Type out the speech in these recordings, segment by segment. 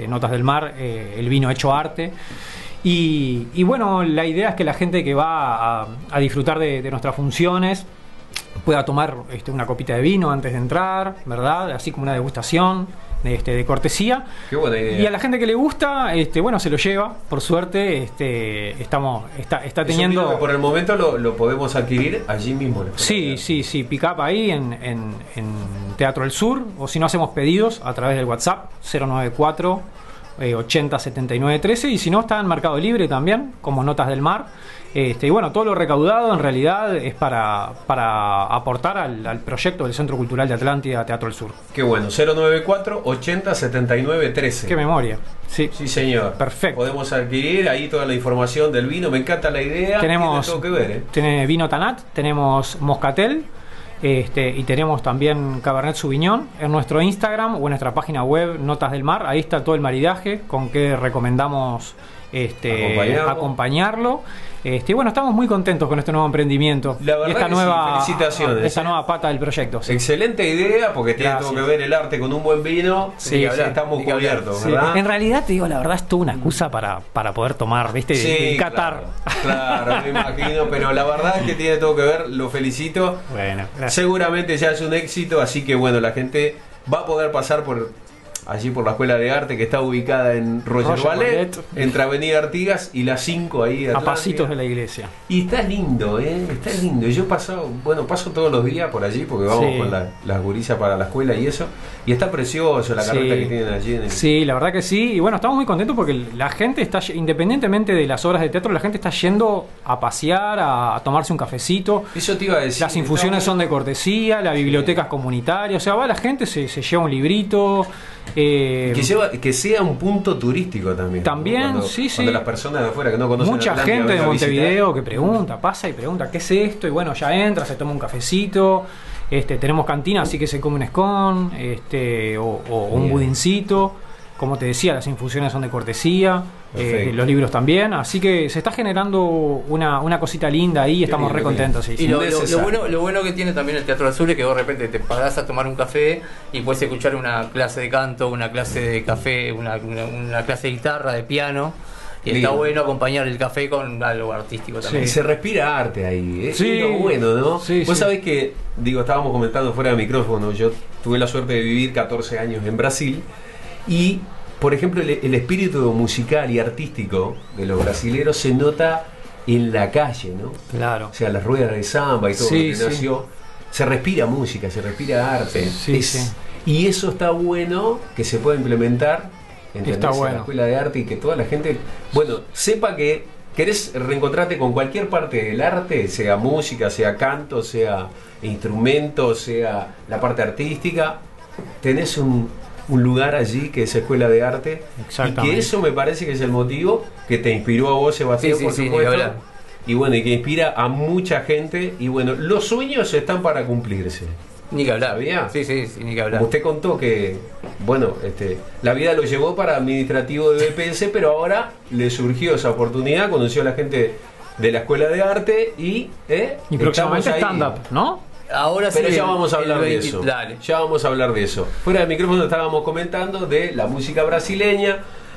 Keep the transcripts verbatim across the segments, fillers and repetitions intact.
este, Notas del Mar, eh, el vino hecho arte. Y, y bueno, la idea es que la gente que va a, a disfrutar de, de nuestras funciones pueda tomar este, una copita de vino antes de entrar, ¿verdad? Así como una degustación de, este, de cortesía. Qué buena idea. Y a la gente que le gusta, este, bueno, se lo lleva. Por suerte, este, estamos, está, está teniendo. Eso, por el momento lo, lo podemos adquirir allí mismo. Sí, sí, sí, pick up ahí en, en, en Teatro del Sur, o si no hacemos pedidos a través del WhatsApp cero nueve cuatro ochenta setenta y nueve trece, y si no está en Mercado Libre también, como Notas del Mar. Este, y bueno, todo lo recaudado en realidad es para, para aportar al, al proyecto del Centro Cultural de Atlántida Teatro del Sur. Qué bueno, cero nueve cuatro ochenta setenta y nueve trece. Qué memoria. Sí, sí señor. Perfecto. Podemos adquirir ahí toda la información del vino, me encanta la idea. Tenemos tiene todo que ver, ¿eh? Tiene vino Tanat, tenemos Moscatel, este, y tenemos también Cabernet Sauvignon. En nuestro Instagram o en nuestra página web Notas del Mar, ahí está todo el maridaje con que recomendamos este, acompañarlo. acompañarlo. Este, bueno, estamos muy contentos con este nuevo emprendimiento. La verdad y esta que nueva, sí, felicitaciones. Esta nueva pata del proyecto. Sí. Excelente idea, porque tiene Gracias. todo que ver el arte con un buen vino. Sí, y sí, estamos cubiertos, sí. ¿verdad? En realidad, te digo, la verdad es toda una excusa para, para poder tomar, ¿viste? Sí, Qatar. Claro, claro, me imagino, pero la verdad es que tiene todo que ver, lo felicito. Bueno, gracias. Seguramente ya es un éxito, así que bueno, la gente va a poder pasar por allí por la Escuela de Arte, que está ubicada en Roger, Roger Ballet, Ballet, entre Avenida Artigas y la cinco ahí de a Atlántida. pasitos de la iglesia. Y está lindo, ¿eh? Está lindo. Yo paso, bueno, paso todos los días por allí porque vamos Sí. con la- las gurisas para la escuela y eso. Y está precioso la Sí. carreta que tienen allí en el... Sí, la verdad que sí. Y bueno, estamos muy contentos porque la gente está, independientemente de las obras de teatro, la gente está yendo a pasear, a, a tomarse un cafecito. Eso te iba a decir. Las infusiones está son de cortesía, la biblioteca es comunitaria. O sea, va la gente, se, se lleva un librito. Eh, Que, lleva- que sea un punto turístico también. También, ¿no? Cuando, sí, sí. Cuando las personas de afuera que no conocen mucha Atlántida gente de vengan a visitar. Montevideo que pregunta, pasa y pregunta, ¿qué es esto? Y bueno, ya entra, se toma un cafecito. Este, tenemos cantina, así que se come un scone, este, o, o un Bien. budincito. Como te decía, las infusiones son de cortesía, eh, los libros también, así que se está generando una, una cosita linda ahí y estamos lindo, re qué contentos. Sí, Y sí. lo, lo- lo Necesario. bueno, lo bueno que tiene también el Teatro del Sur es que vos de repente te pagás a tomar un café y puedes escuchar una clase de canto, una clase de café, una, una, una clase de guitarra, de piano. Y Lindo. está bueno acompañar el café con algo artístico también. Y se respira arte ahí, es Sí. lo bueno, ¿no? Sí, Vos sí. sabés que, digo, estábamos comentando fuera de micrófono, yo tuve la suerte de vivir catorce años en Brasil y, por ejemplo, el, el espíritu musical y artístico de los brasileros se nota en la calle, ¿no? Claro. O sea, las ruedas de samba y todo Sí, lo que sí. nació, se respira música, se respira arte. Sí, Es- sí. Y eso está bueno que se pueda implementar. ¿Entendés? Está En bueno. la escuela de arte y que toda la gente, bueno, sepa que querés reencontrarte con cualquier parte del arte, sea música, sea canto, sea instrumento, sea la parte artística, tenés un, un lugar allí que es Escuela de Arte y Exactamente. que eso me parece que es el motivo que te inspiró a vos, Sebastián, Sí, sí, por sí, ni supuesto, hablar. y bueno, y que inspira a mucha gente y bueno, los sueños están para cumplirse. Ni que hablar. ¿Sabía? Sí, sí, sí, ni que hablar. Como usted contó que, bueno, este, la vida lo llevó para administrativo de B P S, pero ahora le surgió esa oportunidad, conoció a la gente de la Escuela de Arte y... eh, Y próximamente estamos ahí. stand-up, ¿no? Ahora sí, Pero ya el- vamos a el hablar de veinte eso. Dale. Ya vamos a hablar de eso. Fuera del micrófono estábamos comentando de la música brasileña.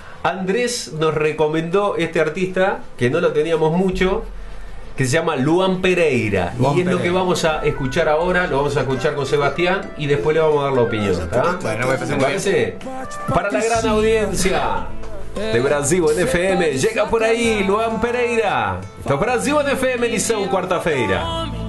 Andrés nos recomendó este artista, que no lo teníamos mucho, que se llama Luan Pereira. Luan y es lo Pereira. que vamos a escuchar ahora, lo vamos a escuchar con Sebastián y después le vamos a dar la opinión. ¿Tá? Bueno, me parece ¿Te muy parece? Para la gran audiencia de Brasil en F M, llega por ahí Luan Pereira. Esto es Brasil en F M, edição quarta-feira.